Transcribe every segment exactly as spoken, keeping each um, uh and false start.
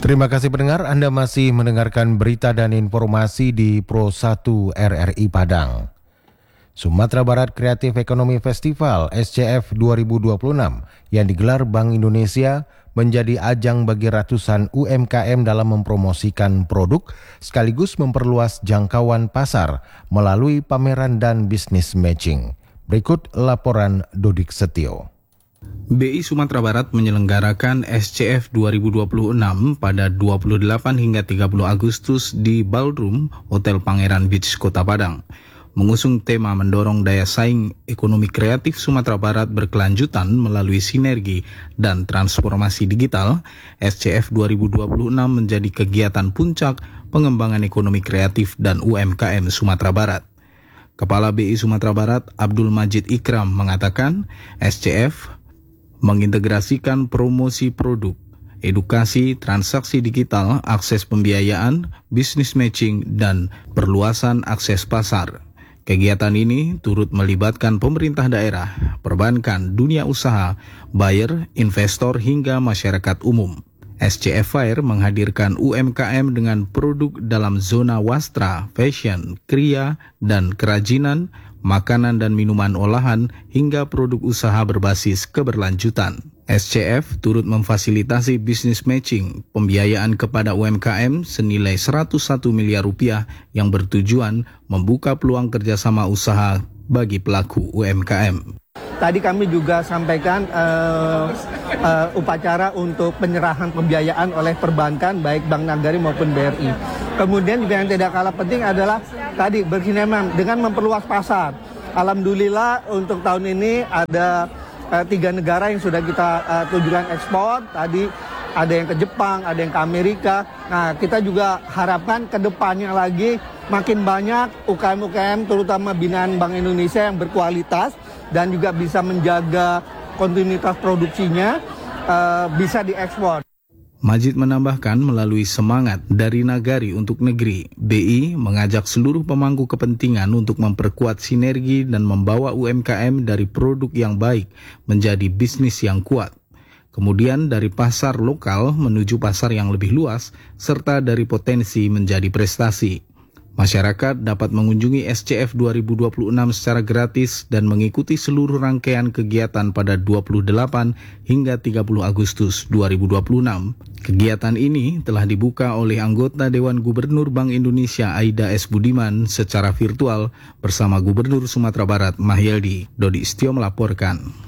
Terima kasih pendengar, Anda masih mendengarkan berita dan informasi di Pro satu R R I Padang. Sumatera Barat Creative Economy Festival S C F dua ribu dua puluh enam yang digelar Bank Indonesia menjadi ajang bagi ratusan U M K M dalam mempromosikan produk sekaligus memperluas jangkauan pasar melalui pameran dan bisnis matching. Berikut laporan Dodik Setio. B I Sumatera Barat menyelenggarakan S C F dua ribu dua puluh enam pada dua puluh delapan hingga tiga puluh Agustus di Ballroom Hotel Pangeran Beach, Kota Padang. Mengusung tema mendorong daya saing ekonomi kreatif Sumatera Barat berkelanjutan melalui sinergi dan transformasi digital, S C F dua ribu dua puluh enam menjadi kegiatan puncak pengembangan ekonomi kreatif dan U M K M Sumatera Barat. Kepala B I Sumatera Barat, Abdul Majid Ikram, mengatakan S C F mengintegrasikan promosi produk, edukasi, transaksi digital, akses pembiayaan, bisnis matching, dan perluasan akses pasar. Kegiatan ini turut melibatkan pemerintah daerah, perbankan, dunia usaha, buyer, investor, hingga masyarakat umum. S C F Fair menghadirkan U M K M dengan produk dalam zona wastra, fashion, kriya, dan kerajinan, makanan dan minuman olahan, hingga produk usaha berbasis keberlanjutan. S C F turut memfasilitasi bisnis matching, pembiayaan kepada U M K M senilai seratus satu miliar rupiah yang bertujuan membuka peluang kerjasama usaha bagi pelaku U M K M. Tadi kami juga sampaikan uh, uh, upacara untuk penyerahan pembiayaan oleh perbankan baik Bank Nagari maupun B R I. Kemudian juga yang tidak kalah penting adalah tadi bersinergi dengan memperluas pasar. Alhamdulillah untuk tahun ini ada uh, tiga negara yang sudah kita uh, tujukan ekspor. Tadi ada yang ke Jepang, ada yang ke Amerika. Nah, kita juga harapkan ke depannya lagi makin banyak U K M-U K M terutama binaan Bank Indonesia yang berkualitas dan juga bisa menjaga kontinuitas produksinya uh, bisa diekspor. Majid menambahkan melalui semangat dari nagari untuk negeri, B I mengajak seluruh pemangku kepentingan untuk memperkuat sinergi dan membawa U M K M dari produk yang baik menjadi bisnis yang kuat. Kemudian dari pasar lokal menuju pasar yang lebih luas, serta dari potensi menjadi prestasi. Masyarakat dapat mengunjungi S C F dua ribu dua puluh enam secara gratis dan mengikuti seluruh rangkaian kegiatan pada dua puluh delapan hingga tiga puluh Agustus dua ribu dua puluh enam. Kegiatan ini telah dibuka oleh anggota Dewan Gubernur Bank Indonesia Aida S. Budiman secara virtual bersama Gubernur Sumatera Barat Mahyeldi. Dodi Setio melaporkan.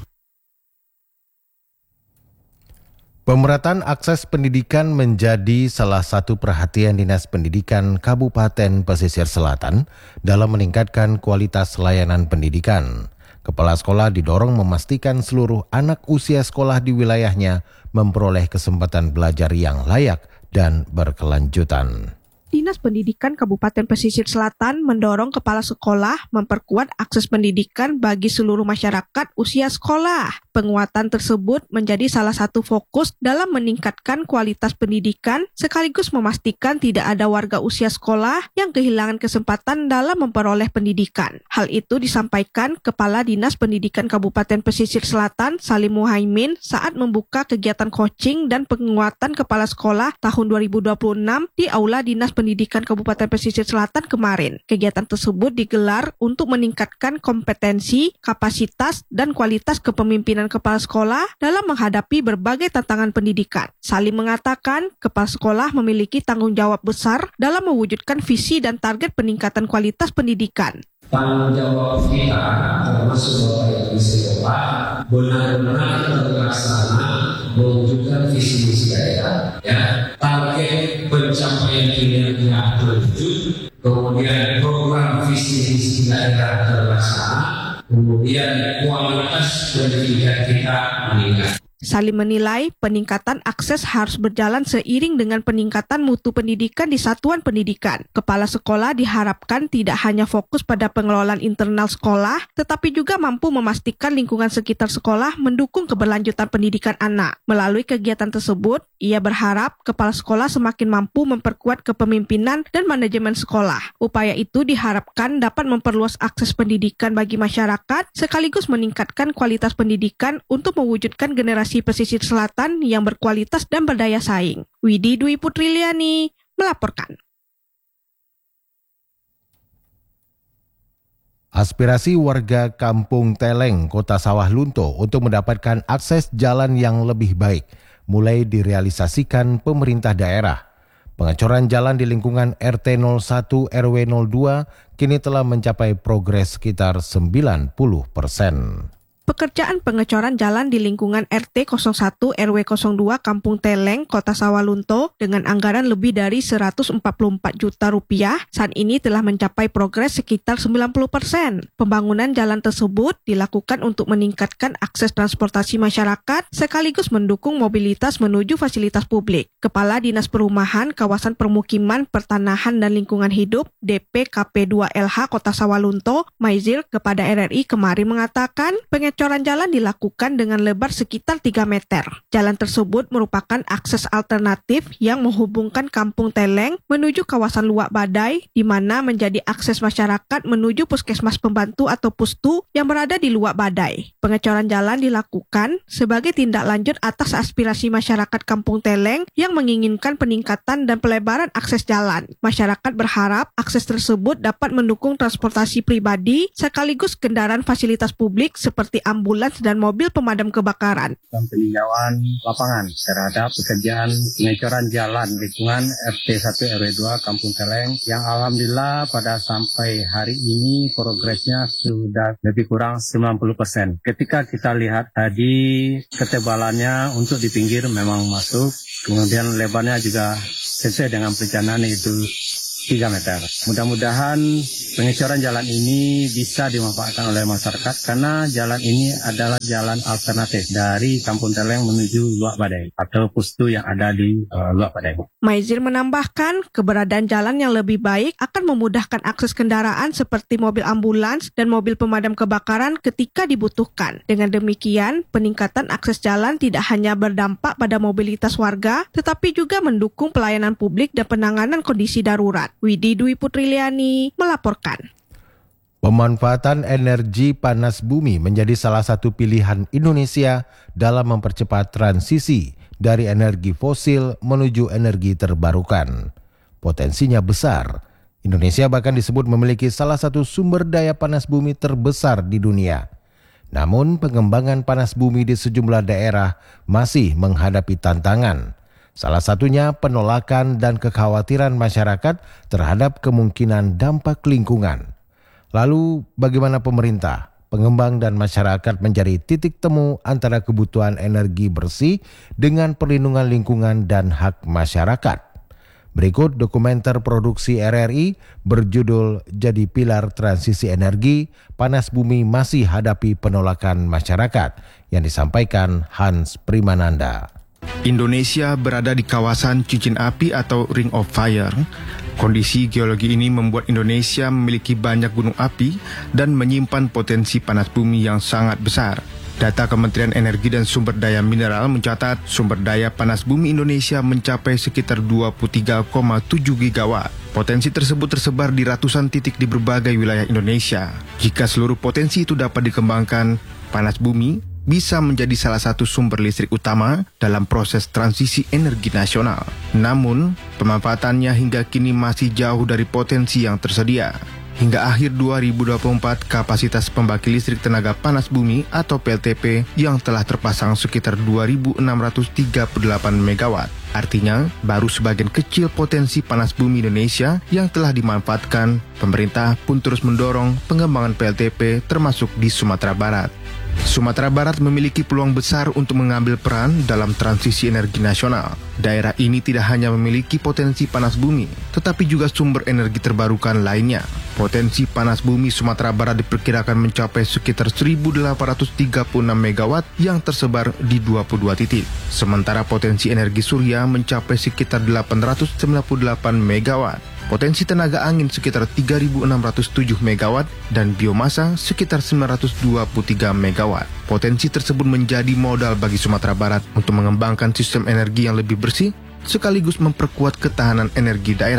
Pemerataan akses pendidikan menjadi salah satu perhatian Dinas Pendidikan Kabupaten Pesisir Selatan dalam meningkatkan kualitas layanan pendidikan. Kepala sekolah didorong memastikan seluruh anak usia sekolah di wilayahnya memperoleh kesempatan belajar yang layak dan berkelanjutan. Dinas Pendidikan Kabupaten Pesisir Selatan mendorong kepala sekolah memperkuat akses pendidikan bagi seluruh masyarakat usia sekolah. Penguatan tersebut menjadi salah satu fokus dalam meningkatkan kualitas pendidikan sekaligus memastikan tidak ada warga usia sekolah yang kehilangan kesempatan dalam memperoleh pendidikan. Hal itu disampaikan Kepala Dinas Pendidikan Kabupaten Pesisir Selatan Salim Muhaimin saat membuka kegiatan coaching dan penguatan kepala sekolah tahun dua ribu dua puluh enam di Aula Dinas Pendidikan Kabupaten Pesisir Selatan kemarin. Kegiatan tersebut digelar untuk meningkatkan kompetensi, kapasitas, dan kualitas kepemimpinan kepala sekolah dalam menghadapi berbagai tantangan pendidikan. Salim mengatakan, kepala sekolah memiliki tanggung jawab besar dalam mewujudkan visi dan target peningkatan kualitas pendidikan. Tanggung jawab kita termasuk Bapak Ibu sekolah benar-benar terlaksana mewujudkan visi misi daerah, ya, target pencapaian kinerja terwujud, kemudian program visi misi daerah terlaksana, kemudian kualitas pendidikan kita meningkat. Salim menilai peningkatan akses harus berjalan seiring dengan peningkatan mutu pendidikan di satuan pendidikan. Kepala sekolah diharapkan tidak hanya fokus pada pengelolaan internal sekolah, tetapi juga mampu memastikan lingkungan sekitar sekolah mendukung keberlanjutan pendidikan anak. Melalui kegiatan tersebut, ia berharap kepala sekolah semakin mampu memperkuat kepemimpinan dan manajemen sekolah. Upaya itu diharapkan dapat memperluas akses pendidikan bagi masyarakat, sekaligus meningkatkan kualitas pendidikan untuk mewujudkan generasi pesisir selatan yang berkualitas dan berdaya saing. Widi Dwi Putriliani melaporkan. Aspirasi warga Kampung Teleng, Kota Sawah Lunto untuk mendapatkan akses jalan yang lebih baik mulai direalisasikan pemerintah daerah. Pengecoran jalan di lingkungan R T nol satu R W nol dua kini telah mencapai progres sekitar sembilan puluh persen. Pekerjaan pengecoran jalan di lingkungan R T nol satu R W nol dua Kampung Teleng, Kota Sawah Lunto dengan anggaran lebih dari seratus empat puluh empat juta rupiah saat ini telah mencapai progres sekitar sembilan puluh persen. Pembangunan jalan tersebut dilakukan untuk meningkatkan akses transportasi masyarakat sekaligus mendukung mobilitas menuju fasilitas publik. Kepala Dinas Perumahan, Kawasan Permukiman, Pertanahan dan Lingkungan Hidup D P K P dua L H Kota Sawah Lunto, Maizil kepada R R I kemarin mengatakan pengecoran Pengecoran jalan dilakukan dengan lebar sekitar tiga meter. Jalan tersebut merupakan akses alternatif yang menghubungkan Kampung Teleng menuju kawasan Luak Badai, di mana menjadi akses masyarakat menuju puskesmas pembantu atau pustu yang berada di Luak Badai. Pengecoran jalan dilakukan sebagai tindak lanjut atas aspirasi masyarakat Kampung Teleng yang menginginkan peningkatan dan pelebaran akses jalan. Masyarakat berharap akses tersebut dapat mendukung transportasi pribadi sekaligus kendaraan fasilitas publik seperti ambulans dan mobil pemadam kebakaran. Dan peninjauan lapangan terhadap pekerjaan pengecoran jalan lingkungan R T satu R W dua Kampung Teleng yang alhamdulillah pada sampai hari ini progresnya sudah lebih kurang sembilan puluh persen. Ketika kita lihat tadi ketebalannya untuk di pinggir memang masuk, kemudian lebarnya juga sesuai dengan perencanaan yaitu tiga meter. Mudah-mudahan pengecoran jalan ini bisa dimanfaatkan oleh masyarakat karena jalan ini adalah jalan alternatif dari Kampung Teleng menuju Luak Badai atau pustu yang ada di uh, Luak Badai. Maizir menambahkan keberadaan jalan yang lebih baik akan memudahkan akses kendaraan seperti mobil ambulans dan mobil pemadam kebakaran ketika dibutuhkan. Dengan demikian, peningkatan akses jalan tidak hanya berdampak pada mobilitas warga, tetapi juga mendukung pelayanan publik dan penanganan kondisi darurat. Widi Dwi Putriliani melaporkan. Pemanfaatan energi panas bumi menjadi salah satu pilihan Indonesia dalam mempercepat transisi dari energi fosil menuju energi terbarukan. Potensinya besar. Indonesia bahkan disebut memiliki salah satu sumber daya panas bumi terbesar di dunia. Namun pengembangan panas bumi di sejumlah daerah masih menghadapi tantangan. Salah satunya penolakan dan kekhawatiran masyarakat terhadap kemungkinan dampak lingkungan. Lalu bagaimana pemerintah, pengembang dan masyarakat mencari titik temu antara kebutuhan energi bersih dengan perlindungan lingkungan dan hak masyarakat? Berikut dokumenter produksi R R I berjudul Jadi Pilar Transisi Energi, Panas Bumi Masih Hadapi Penolakan Masyarakat yang disampaikan Hans Primananda. Indonesia berada di kawasan cincin api atau Ring of Fire. Kondisi geologi ini membuat Indonesia memiliki banyak gunung api dan menyimpan potensi panas bumi yang sangat besar. Data Kementerian Energi dan Sumber Daya Mineral mencatat sumber daya panas bumi Indonesia mencapai sekitar dua puluh tiga koma tujuh gigawatt. Potensi tersebut tersebar di ratusan titik di berbagai wilayah Indonesia. Jika seluruh potensi itu dapat dikembangkan, panas bumi bisa menjadi salah satu sumber listrik utama dalam proses transisi energi nasional. Namun, pemanfaatannya hingga kini masih jauh dari potensi yang tersedia. Hingga akhir dua ribu dua puluh empat, kapasitas pembangkit listrik tenaga panas bumi atau P L T P yang telah terpasang sekitar dua ribu enam ratus tiga puluh delapan megawatt. Artinya, baru sebagian kecil potensi panas bumi Indonesia yang telah dimanfaatkan. Pemerintah pun terus mendorong pengembangan P L T P termasuk di Sumatera Barat. Sumatera Barat memiliki peluang besar untuk mengambil peran dalam transisi energi nasional. Daerah ini tidak hanya memiliki potensi panas bumi, tetapi juga sumber energi terbarukan lainnya. Potensi panas bumi Sumatera Barat diperkirakan mencapai sekitar seribu delapan ratus tiga puluh enam megawatt yang tersebar di dua puluh dua titik. Sementara potensi energi surya mencapai sekitar delapan ratus sembilan puluh delapan megawatt. Potensi tenaga angin sekitar tiga ribu enam ratus tujuh megawatt dan biomasa sekitar sembilan ratus dua puluh tiga megawatt. Potensi tersebut menjadi modal bagi Sumatera Barat untuk mengembangkan sistem energi yang lebih bersih sekaligus memperkuat ketahanan energi daerah.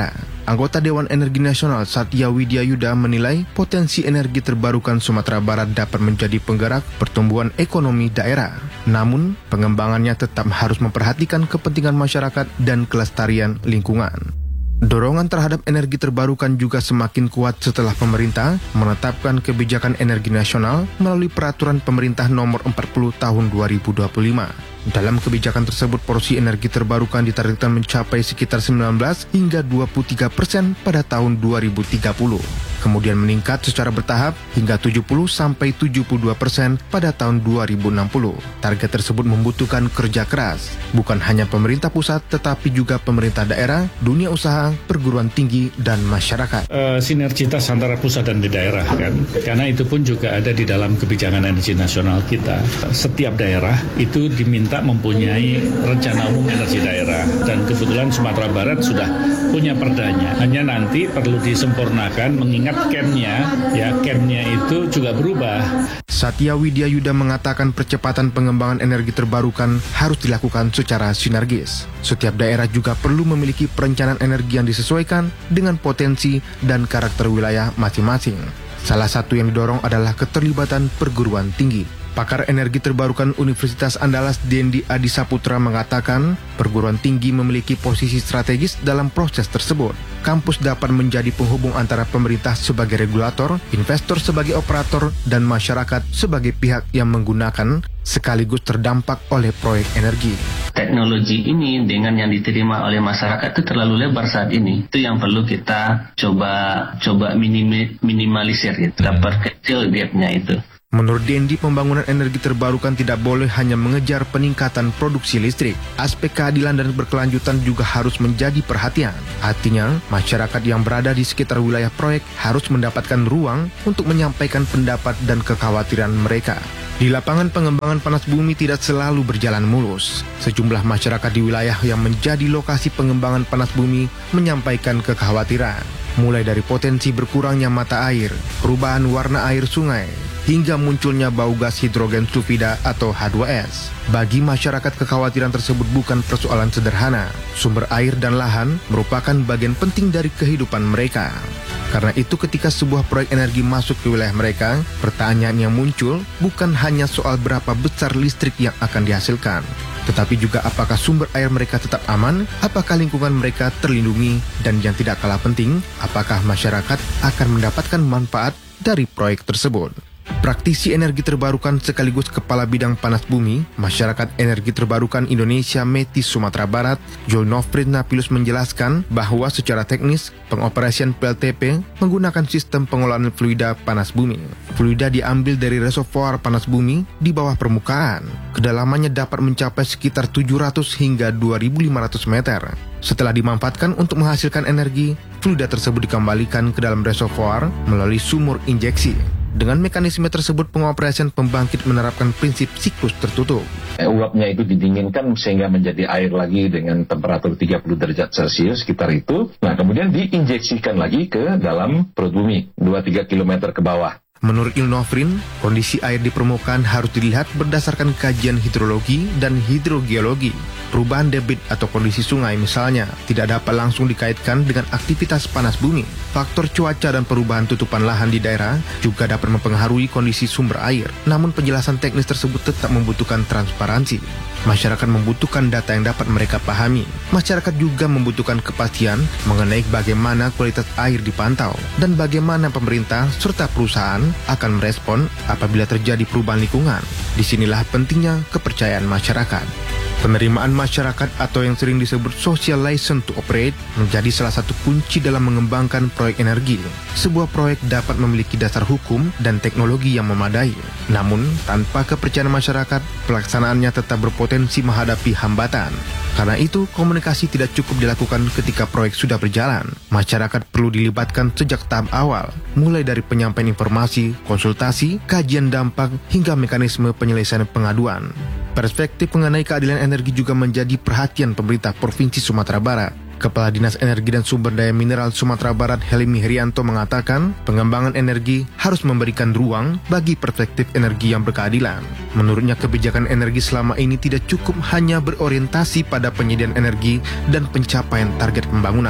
Anggota Dewan Energi Nasional Satya Widyayuda menilai potensi energi terbarukan Sumatera Barat dapat menjadi penggerak pertumbuhan ekonomi daerah. Namun, pengembangannya tetap harus memperhatikan kepentingan masyarakat dan kelestarian lingkungan. Dorongan terhadap energi terbarukan juga semakin kuat setelah pemerintah menetapkan kebijakan energi nasional melalui peraturan pemerintah nomor empat puluh tahun dua ribu dua puluh lima. Dalam kebijakan tersebut, porsi energi terbarukan ditargetkan mencapai sekitar sembilan belas hingga dua puluh tiga persen pada tahun dua ribu tiga puluh. Kemudian meningkat secara bertahap hingga tujuh puluh sampai tujuh puluh dua persen pada tahun dua ribu enam puluh. Target tersebut membutuhkan kerja keras, bukan hanya pemerintah pusat tetapi juga pemerintah daerah, dunia usaha, perguruan tinggi, dan masyarakat. Uh, sinergitas antara pusat dan di daerah kan, karena itu pun juga ada di dalam kebijakan energi nasional kita. Setiap daerah itu diminta mempunyai rencana umum energi daerah, dan kebetulan Sumatera Barat sudah punya perdanya. Hanya nanti perlu disempurnakan mengingat Kemnya, ya Kemnya itu juga berubah. Satya Widyayuda mengatakan percepatan pengembangan energi terbarukan harus dilakukan secara sinergis. Setiap daerah juga perlu memiliki perencanaan energi yang disesuaikan dengan potensi dan karakter wilayah masing-masing. Salah satu yang didorong adalah keterlibatan perguruan tinggi. Pakar energi terbarukan Universitas Andalas Dendi Adisaputra mengatakan perguruan tinggi memiliki posisi strategis dalam proses tersebut. Kampus dapat menjadi penghubung antara pemerintah sebagai regulator, investor sebagai operator, dan masyarakat sebagai pihak yang menggunakan sekaligus terdampak oleh proyek energi. Teknologi ini dengan yang diterima oleh masyarakat itu terlalu lebar saat ini. Itu yang perlu kita coba coba minim, minimalisir, gitu. Dapat kecil gapnya itu. Menurut Dendi, pembangunan energi terbarukan tidak boleh hanya mengejar peningkatan produksi listrik. Aspek keadilan dan berkelanjutan juga harus menjadi perhatian. Artinya, masyarakat yang berada di sekitar wilayah proyek harus mendapatkan ruang untuk menyampaikan pendapat dan kekhawatiran mereka. Di lapangan pengembangan panas bumi tidak selalu berjalan mulus. Sejumlah masyarakat di wilayah yang menjadi lokasi pengembangan panas bumi menyampaikan kekhawatiran. Mulai dari potensi berkurangnya mata air, perubahan warna air sungai, hingga munculnya bau gas hidrogen sulfida atau H dua S. Bagi masyarakat, kekhawatiran tersebut bukan persoalan sederhana. Sumber air dan lahan merupakan bagian penting dari kehidupan mereka. Karena itu ketika sebuah proyek energi masuk ke wilayah mereka, pertanyaan yang muncul bukan hanya soal berapa besar listrik yang akan dihasilkan, tetapi juga apakah sumber air mereka tetap aman, apakah lingkungan mereka terlindungi, dan yang tidak kalah penting, apakah masyarakat akan mendapatkan manfaat dari proyek tersebut. Praktisi energi terbarukan sekaligus Kepala Bidang Panas Bumi, Masyarakat Energi Terbarukan Indonesia Metis Sumatera Barat, Julnofrid Napilus menjelaskan bahwa secara teknis, pengoperasian P L T P menggunakan sistem pengolahan fluida panas bumi. Fluida diambil dari reservoir panas bumi di bawah permukaan. Kedalamannya dapat mencapai sekitar tujuh ratus hingga dua ribu lima ratus meter. Setelah dimanfaatkan untuk menghasilkan energi, fluida tersebut dikembalikan ke dalam reservoir melalui sumur injeksi. Dengan mekanisme tersebut, pengoperasian pembangkit menerapkan prinsip siklus tertutup. Uapnya itu didinginkan sehingga menjadi air lagi dengan temperatur tiga puluh derajat Celcius sekitar itu. Nah, kemudian diinjeksikan lagi ke dalam perut bumi, dua sampai tiga kilometer ke bawah. Menurut Ilnofrin, kondisi air di permukaan harus dilihat berdasarkan kajian hidrologi dan hidrogeologi. Perubahan debit atau kondisi sungai misalnya tidak dapat langsung dikaitkan dengan aktivitas panas bumi. Faktor cuaca dan perubahan tutupan lahan di daerah juga dapat mempengaruhi kondisi sumber air. Namun penjelasan teknis tersebut tetap membutuhkan transparansi. Masyarakat membutuhkan data yang dapat mereka pahami. Masyarakat juga membutuhkan kepastian mengenai bagaimana kualitas air dipantau dan bagaimana pemerintah serta perusahaan akan merespon apabila terjadi perubahan lingkungan. Disinilah pentingnya kepercayaan masyarakat. Penerimaan masyarakat atau yang sering disebut social license to operate menjadi salah satu kunci dalam mengembangkan proyek energi. Sebuah proyek dapat memiliki dasar hukum dan teknologi yang memadai. Namun, tanpa kepercayaan masyarakat, pelaksanaannya tetap berpotensi menghadapi hambatan. Karena itu, komunikasi tidak cukup dilakukan ketika proyek sudah berjalan. Masyarakat perlu dilibatkan sejak tahap awal, mulai dari penyampaian informasi, konsultasi, kajian dampak, hingga mekanisme penyelesaian pengaduan. Perspektif mengenai keadilan energi juga menjadi perhatian pemerintah Provinsi Sumatera Barat. Kepala Dinas Energi dan Sumber Daya Mineral Sumatera Barat Helmi Herianto mengatakan pengembangan energi harus memberikan ruang bagi perspektif energi yang berkeadilan. Menurutnya, kebijakan energi selama ini tidak cukup hanya berorientasi pada penyediaan energi dan pencapaian target pembangunan.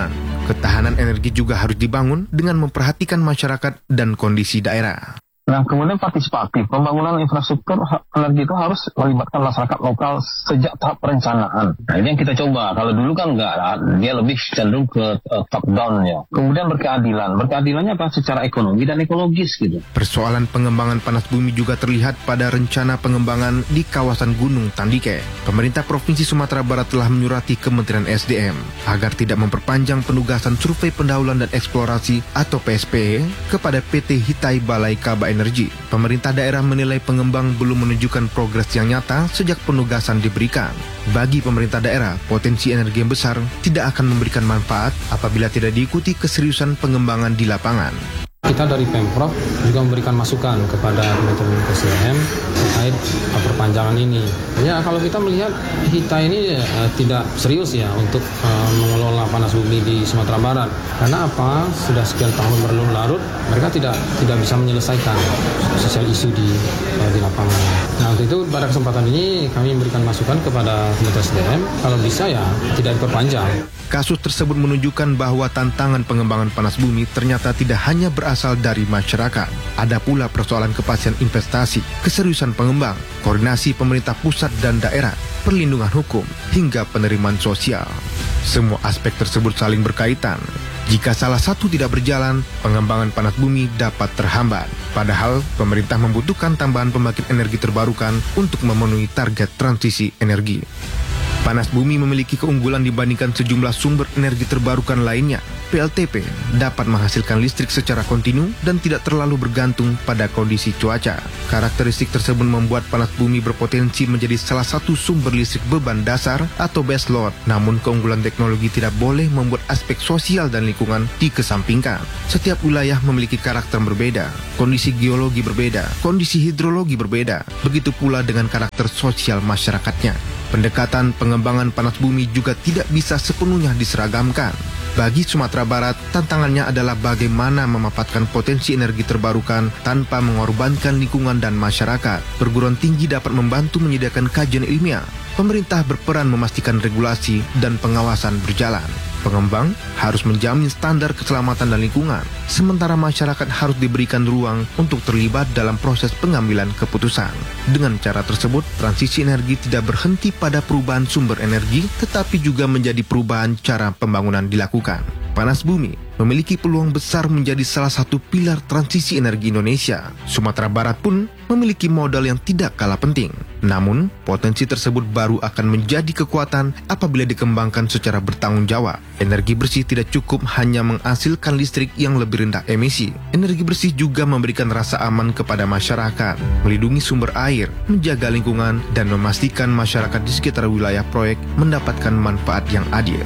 Ketahanan energi juga harus dibangun dengan memperhatikan masyarakat dan kondisi daerah. Nah, kemudian partisipatif. Pembangunan infrastruktur energi itu harus melibatkan masyarakat lokal sejak tahap perencanaan. Nah, ini yang kita coba. Kalau dulu kan enggak, dia lebih cenderung ke uh, top down ya. Kemudian berkeadilan. Berkeadilannya apa? Secara ekonomi dan ekologis gitu. Persoalan pengembangan panas bumi juga terlihat pada rencana pengembangan di kawasan Gunung Tandike. Pemerintah Provinsi Sumatera Barat telah menyurati Kementerian S D M agar tidak memperpanjang penugasan survei pendahuluan dan eksplorasi atau P S P E kepada P T Hitai Balai Kaba Energi. Pemerintah daerah menilai pengembang belum menunjukkan progres yang nyata sejak penugasan diberikan. Bagi pemerintah daerah, potensi energi yang besar tidak akan memberikan manfaat apabila tidak diikuti keseriusan pengembangan di lapangan. Kita dari Pemprov juga memberikan masukan kepada Kementerian S D M terkait perpanjangan ini. Ya, kalau kita melihat Hitai ini uh, tidak serius ya untuk uh, mengelola panas bumi di Sumatera Barat. Karena apa? Sudah sekian tahun berlarut-larut, mereka tidak tidak bisa menyelesaikan sosial isu di uh, di lapangan. Nah, untuk itu pada kesempatan ini kami memberikan masukan kepada Kementerian S D M kalau bisa ya tidak diperpanjang. Kasus tersebut menunjukkan bahwa tantangan pengembangan panas bumi ternyata tidak hanya berasal dari masyarakat. Ada pula persoalan kepastian investasi, keseriusan pengembang, koordinasi pemerintah pusat dan daerah, perlindungan hukum, hingga penerimaan sosial. Semua aspek tersebut saling berkaitan. Jika salah satu tidak berjalan, pengembangan panas bumi dapat terhambat. Padahal, pemerintah membutuhkan tambahan pembangkit energi terbarukan untuk memenuhi target transisi energi. Panas bumi memiliki keunggulan dibandingkan sejumlah sumber energi terbarukan lainnya. P L T P dapat menghasilkan listrik secara kontinu dan tidak terlalu bergantung pada kondisi cuaca. Karakteristik tersebut membuat panas bumi berpotensi menjadi salah satu sumber listrik beban dasar atau base load. Namun keunggulan teknologi tidak boleh membuat aspek sosial dan lingkungan dikesampingkan. Setiap wilayah memiliki karakter berbeda, kondisi geologi berbeda, kondisi hidrologi berbeda. Begitu pula dengan karakter sosial masyarakatnya. Pendekatan pengembangan panas bumi juga tidak bisa sepenuhnya diseragamkan. Bagi Sumatera Barat, tantangannya adalah bagaimana memanfaatkan potensi energi terbarukan tanpa mengorbankan lingkungan dan masyarakat. Perguruan tinggi dapat membantu menyediakan kajian ilmiah. Pemerintah berperan memastikan regulasi dan pengawasan berjalan. Pengembang harus menjamin standar keselamatan dan lingkungan, sementara masyarakat harus diberikan ruang untuk terlibat dalam proses pengambilan keputusan. Dengan cara tersebut, transisi energi tidak berhenti pada perubahan sumber energi, tetapi juga menjadi perubahan cara pembangunan dilakukan. Panas bumi memiliki peluang besar menjadi salah satu pilar transisi energi Indonesia. Sumatera Barat pun memiliki modal yang tidak kalah penting. Namun, potensi tersebut baru akan menjadi kekuatan apabila dikembangkan secara bertanggung jawab. Energi bersih tidak cukup hanya menghasilkan listrik yang lebih rendah emisi. Energi bersih juga memberikan rasa aman kepada masyarakat, melindungi sumber air, menjaga lingkungan, dan memastikan masyarakat di sekitar wilayah proyek mendapatkan manfaat yang adil.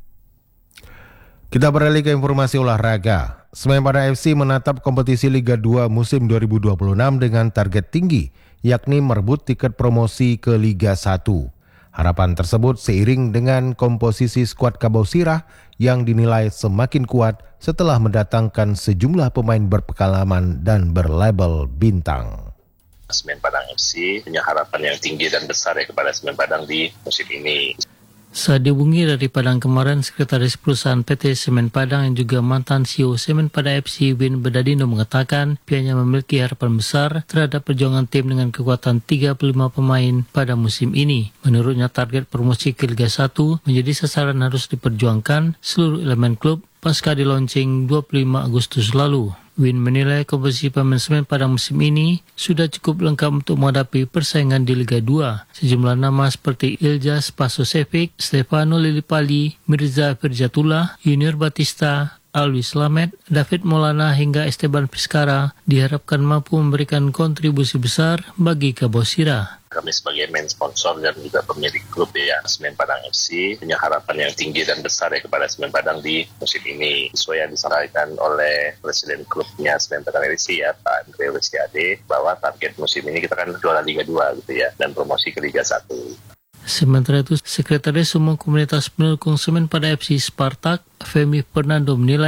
Kita beralih ke informasi olahraga. Semen Padang F C menatap kompetisi Liga dua musim dua ribu dua puluh enam dengan target tinggi, yakni merebut tiket promosi ke Liga satu. Harapan tersebut seiring dengan komposisi skuad Kabau-Sirah yang dinilai semakin kuat setelah mendatangkan sejumlah pemain berpengalaman dan berlabel bintang. Semen Padang F C punya harapan yang tinggi dan besar ya kepada Semen Padang di musim ini. Saat dihubungi dari Padang kemarin, Sekretaris Perusahaan P T Semen Padang yang juga mantan C E O Semen Padang F C Win Bedadino mengatakan pihaknya memiliki harapan besar terhadap perjuangan tim dengan kekuatan tiga puluh lima pemain pada musim ini. Menurutnya target promosi ke Liga satu menjadi sasaran harus diperjuangkan seluruh elemen klub pasca di launching dua puluh lima Agustus lalu. Win menilai komposisi pemain Semen pada musim ini sudah cukup lengkap untuk menghadapi persaingan di Liga dua. Sejumlah nama seperti Iljaz Pasosevic, Stefano Lillipali, Mirza Firjatullah, Junior Batista, Alwi Slamet, David Maulana hingga Esteban Vizcara diharapkan mampu memberikan kontribusi besar bagi Kabau-Sirah. Kami sebagai main sponsor dan juga pemilik klub ya Semen Padang F C punya harapan yang tinggi dan besar ya kepada Semen Padang di musim ini. Sesuai yang disampaikan oleh Presiden klubnya Semen Padang F C ya Pak Andre Wesiade bahwa target musim ini kita kan juara Liga dua gitu ya dan promosi ke Liga satu. Sementara itu, Sekretaris Umum Komunitas Pendukung Semen Padang F C Spartak, Femi Fernando menilai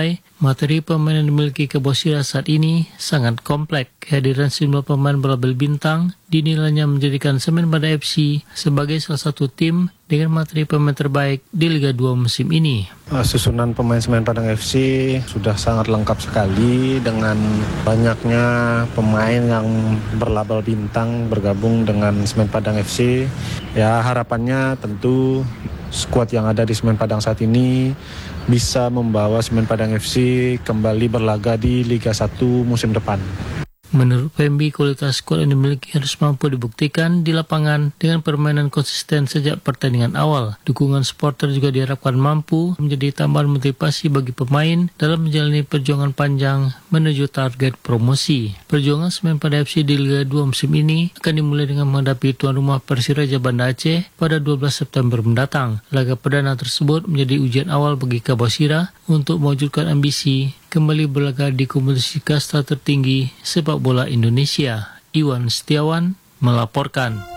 Materi pemain yang dimiliki Kabosira saat ini sangat kompleks. Kehadiran sejumlah pemain berlabel bintang dinilainya menjadikan Semen Padang F C sebagai salah satu tim dengan materi pemain terbaik di Liga dua musim ini. Susunan pemain Semen Padang F C sudah sangat lengkap sekali dengan banyaknya pemain yang berlabel bintang bergabung dengan Semen Padang F C. Ya, harapannya tentu skuad yang ada di Semen Padang saat ini bisa membawa Semen Padang F C kembali berlaga di Liga satu musim depan. Menurut Pembi, kualitas skuad yang dimiliki harus mampu dibuktikan di lapangan dengan permainan konsisten sejak pertandingan awal. Dukungan supporter juga diharapkan mampu menjadi tambahan motivasi bagi pemain dalam menjalani perjuangan panjang menuju target promosi. Perjuangan Semen Padang F C di Liga dua musim ini akan dimulai dengan menghadapi tuan rumah Persiraja Banda Aceh pada dua belas September mendatang. Laga perdana tersebut menjadi ujian awal bagi Kabosira untuk mewujudkan ambisi kembali berlaga di kompetisi kasta tertinggi sepak bola Indonesia. Iwan Setiawan melaporkan.